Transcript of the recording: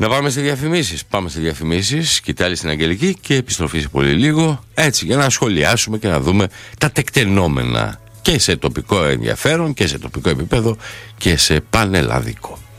Να πάμε σε διαφημίσεις. Πάμε σε διαφημίσεις, κοιτάλη στην Αγγελική και επιστροφή σε πολύ λίγο. Έτσι, για να σχολιάσουμε και να δούμε τα τεκτενόμενα και σε τοπικό ενδιαφέρον και σε τοπικό επίπεδο και σε πανελλαδικό.